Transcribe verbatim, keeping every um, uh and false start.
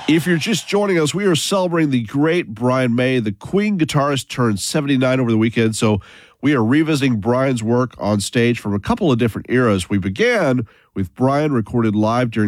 If you're just joining us, we are celebrating the great Brian May. The Queen guitarist turned seventy-nine over the weekend, so we are revisiting Brian's work on stage from a couple of different eras. We began with Brian recorded live during